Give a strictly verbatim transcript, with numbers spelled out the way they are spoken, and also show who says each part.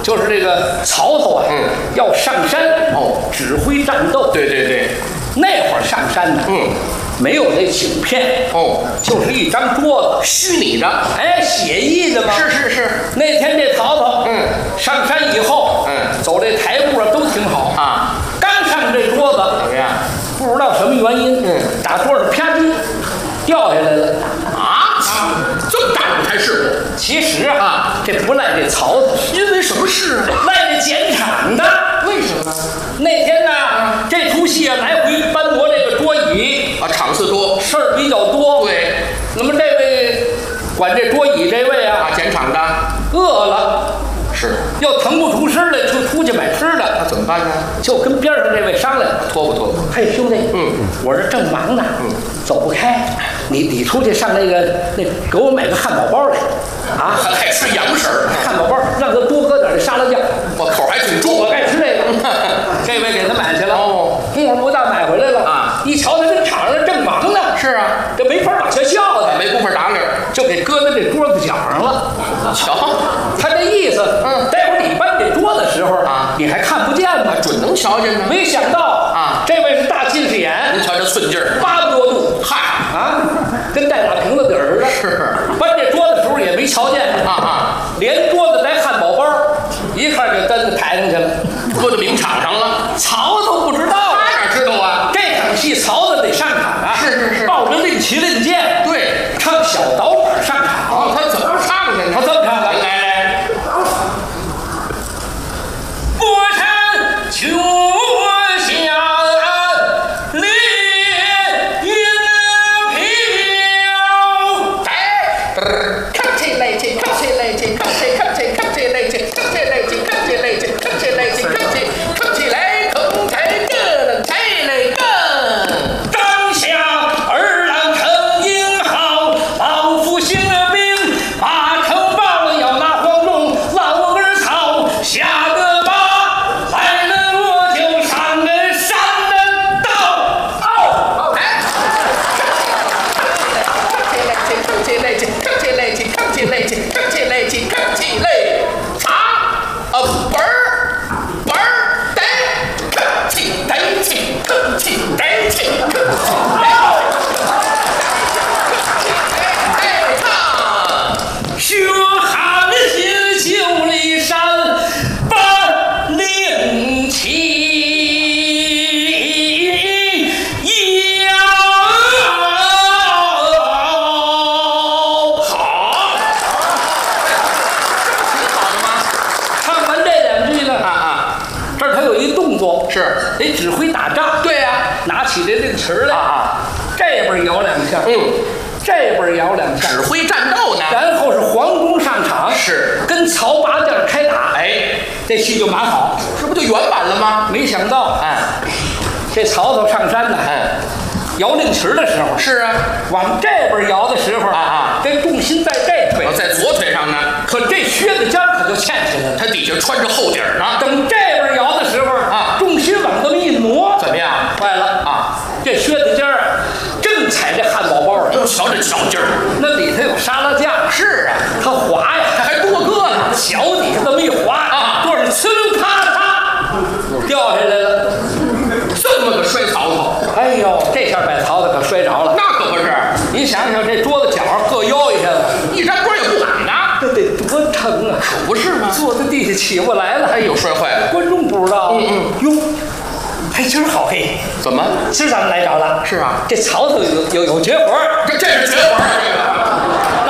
Speaker 1: 就是这个曹操啊，
Speaker 2: 嗯，
Speaker 1: 要上山
Speaker 2: 哦，
Speaker 1: 指挥战斗。
Speaker 2: 对对对，
Speaker 1: 那会儿上山呢，
Speaker 2: 嗯，
Speaker 1: 没有那景片，
Speaker 2: 哦，
Speaker 1: 就是一张桌子，
Speaker 2: 虚拟的，
Speaker 1: 哎，写意的嘛。
Speaker 2: 是是是，
Speaker 1: 那天这曹操，
Speaker 2: 嗯，
Speaker 1: 上山以后，
Speaker 2: 嗯，
Speaker 1: 走这台步啊都挺好
Speaker 2: 啊。
Speaker 1: 刚上这桌子，
Speaker 2: 怎么样？
Speaker 1: 不知道什么原因，
Speaker 2: 嗯，
Speaker 1: 打桌上啪叽掉下来了。
Speaker 2: 啊啊！这么大舞台事故，
Speaker 1: 其实啊，这不赖这曹操，
Speaker 2: 因为什么事啊？
Speaker 1: 赖这剪场的。
Speaker 2: 为什么？
Speaker 1: 那天呢，这出戏啊，来回搬挪这个桌椅
Speaker 2: 啊，场次多，
Speaker 1: 事儿比较多。
Speaker 2: 对，
Speaker 1: 那么这位管这桌椅这位啊，
Speaker 2: 啊，剪场的
Speaker 1: 饿了，
Speaker 2: 是
Speaker 1: 要腾不出身来，就出去买吃的。
Speaker 2: 那怎么办呢？
Speaker 1: 就跟边上这位商量，
Speaker 2: 拖不拖不？
Speaker 1: 嘿，兄弟，
Speaker 2: 嗯，
Speaker 1: 我这正忙呢，
Speaker 2: 嗯，
Speaker 1: 走不开，你你出去上那个那给我买个汉堡包来，啊，
Speaker 2: 还爱吃洋食儿，
Speaker 1: 汉堡包让他多搁点这沙拉酱，
Speaker 2: 我口还挺重，
Speaker 1: 我爱吃这个。这位给他买去了，
Speaker 2: 哦，
Speaker 1: 功夫不大买回来了
Speaker 2: 啊！
Speaker 1: 一瞧他这场上正忙呢，
Speaker 2: 是啊，
Speaker 1: 这没法往下笑的，
Speaker 2: 没工夫打理，
Speaker 1: 就给搁在这桌子角上了。
Speaker 2: 瞧，
Speaker 1: 他这意思，
Speaker 2: 嗯，
Speaker 1: 待会儿你搬这桌子的时候
Speaker 2: 啊，
Speaker 1: 你还看不见呢，
Speaker 2: 准能瞧见呢。
Speaker 1: 没想到
Speaker 2: 啊，
Speaker 1: 这位是大近视眼，
Speaker 2: 您瞧这寸劲儿，
Speaker 1: 八十多度，
Speaker 2: 嗨
Speaker 1: 啊，跟带把瓶子底儿似的。
Speaker 2: 是
Speaker 1: 搬这桌子的时候也没瞧见
Speaker 2: 啊啊，
Speaker 1: 连桌子带汉堡包，一块就蹬到台上去了，
Speaker 2: 搁到明场上了。
Speaker 1: 曹操不知道，
Speaker 2: 他哪知道啊？
Speaker 1: 这场戏曹操得上场啊，
Speaker 2: 是是是，
Speaker 1: 抱着令旗令箭，
Speaker 2: 对，
Speaker 1: 唱小导板上场。
Speaker 2: 哦，他怎么唱的呢？
Speaker 1: 他这么唱的，
Speaker 2: 来来，
Speaker 1: 过山秋下烈云飘，
Speaker 2: 哎，
Speaker 3: 看起来去，看起来去，看起看起看起来去，看起来去，看起来去，看起来去，看起看起来，空才个，才来个。
Speaker 1: 当下二郎成英豪，老夫兴了兵，把城报了，要拿黄忠，老儿草下个马，来了我就上个山的道。哦，
Speaker 3: 哎，看起来去，看起来去，看起来去，看起来去，看起来，茶啊本儿本儿得，看起得起，看起得起，看起得。哎唱。
Speaker 1: 血汗心九里山，把令旗摇。好，
Speaker 2: 好的吗？
Speaker 1: 唱完这两句呢，
Speaker 2: 啊啊，
Speaker 1: 这儿他有一动作，
Speaker 2: 是
Speaker 1: 得指挥打仗。
Speaker 2: 对呀，
Speaker 1: 拿起这令旗来，
Speaker 2: 啊啊，
Speaker 1: 这边摇两下，
Speaker 2: 嗯，
Speaker 1: 这边摇两下，
Speaker 2: 指挥战斗呢？
Speaker 1: 然后是黄忠上场，
Speaker 2: 是
Speaker 1: 跟曹八将开打，
Speaker 2: 哎，
Speaker 1: 这戏就码好。
Speaker 2: 这不就原版了吗？
Speaker 1: 没想到
Speaker 2: 哎，
Speaker 1: 这曹操上山呢，
Speaker 2: 嗯，
Speaker 1: 摇令旗的时候，
Speaker 2: 是啊，
Speaker 1: 往这边摇的时候
Speaker 2: 啊啊，
Speaker 1: 这重心在这腿
Speaker 2: 我，在左腿上呢，
Speaker 1: 可这靴子尖儿可就欠起来了。
Speaker 2: 他底下穿着厚底儿呢。
Speaker 1: 等这边摇的时候
Speaker 2: 啊，
Speaker 1: 重心往这么一挪，
Speaker 2: 怎么样？
Speaker 1: 坏了
Speaker 2: 啊，
Speaker 1: 这靴子尖儿啊，正踩这汉堡包上，
Speaker 2: 瞧这巧劲儿。
Speaker 1: 那里头有沙拉酱，
Speaker 2: 是啊，
Speaker 1: 它滑呀，
Speaker 2: 他还多个呢。
Speaker 1: 脚底下这么一滑
Speaker 2: 啊
Speaker 1: 桌上呲溜咔嚓掉下来了。
Speaker 2: 这么个摔曹操，
Speaker 1: 哎呦，这下把曹操可摔着了。
Speaker 2: 那可不是，
Speaker 1: 你想想，这桌子角上各腰一下子，
Speaker 2: 一张锅也不敢呐，
Speaker 1: 这得多沉啊！
Speaker 2: 可不是吗？
Speaker 1: 坐在地下起不来了。
Speaker 2: 哎呦，摔坏了。
Speaker 1: 观众不知道，
Speaker 2: 嗯嗯，
Speaker 1: 哟，哎，今儿好嘿，
Speaker 2: 怎么？
Speaker 1: 今儿咱们来着了。
Speaker 2: 是啊，
Speaker 1: 这曹操有有有绝活儿，
Speaker 2: 这这是绝活儿，这个。